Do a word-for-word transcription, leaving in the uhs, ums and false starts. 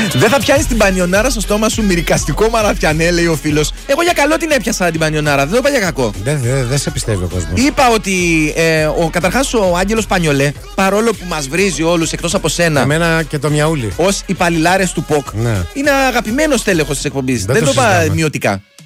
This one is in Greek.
Δεν θα πιάνει την πανιονάρα στο στόμα σου μυρικαστικό μαραθιανέ, λέει ο φίλος. Εγώ για καλό την έπιασα την πανιονάρα, δεν το είπα για κακό. Δεν δε, δε σε πιστεύει ο κόσμος. Είπα ότι ε, ο, καταρχάς ο Άγγελος Πανιολέ, παρόλο που μας βρίζει όλους εκτός από σένα. Εμένα και το Μιαούλι. Ως υπαλληλάρες του ΠΟΚ, ναι. είναι αγαπημένος τέλεχος της εκπομπής. Δεν, δεν το είπα μειωτικά.